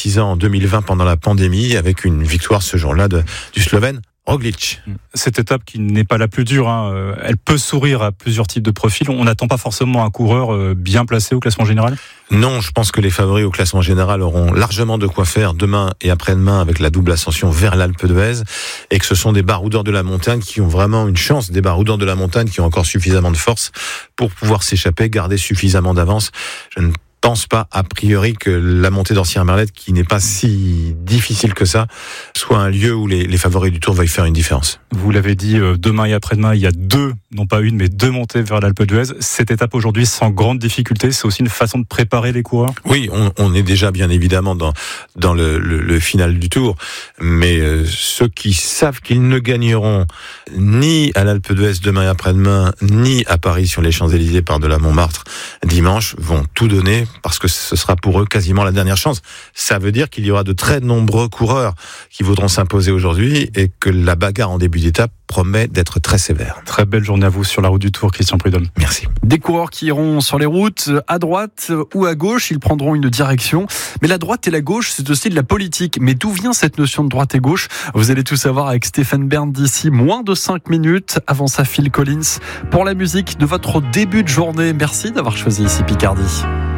artisans en 2020 pendant la pandémie, avec une victoire ce jour-là du Slovène Roglič. Cette étape qui n'est pas la plus dure, elle peut sourire à plusieurs types de profils. On n'attend pas forcément un coureur bien placé au classement général ? Non, je pense que les favoris au classement général auront largement de quoi faire demain et après-demain avec la double ascension vers l'Alpe d'Huez, et que ce sont des baroudeurs de la montagne qui ont vraiment une chance, des baroudeurs de la montagne qui ont encore suffisamment de force pour pouvoir s'échapper, garder suffisamment d'avance. Je ne pense pas a priori que la montée d'Ancien-Merlette, qui n'est pas si difficile que ça, soit un lieu où les favoris du Tour veuillent faire une différence. Vous l'avez dit, demain et après-demain, il y a non pas une, mais deux montées vers l'Alpe d'Huez. Cette étape aujourd'hui, sans grande difficulté, c'est aussi une façon de préparer les coureurs ? Oui, on est déjà bien évidemment dans le final du Tour, mais ceux qui savent qu'ils ne gagneront ni à l'Alpe d'Huez demain et après-demain, ni à Paris sur les Champs-Élysées par-delà Montmartre dimanche, vont tout donner, parce que ce sera pour eux quasiment la dernière chance. Ça veut dire qu'il y aura de très nombreux coureurs qui voudront s'imposer aujourd'hui, et que la bagarre en début d'étape promet d'être très sévère. Très belle journée à vous sur la route du Tour, Christian Prudhomme. Merci. Des coureurs qui iront sur les routes, à droite ou à gauche, ils prendront une direction. Mais la droite et la gauche, c'est aussi de la politique. Mais d'où vient cette notion de droite et gauche ? Vous allez tout savoir avec Stéphane Bern d'ici moins de 5 minutes. Avant ça, Phil Collins pour la musique de votre début de journée. Merci d'avoir choisi ici Picardie.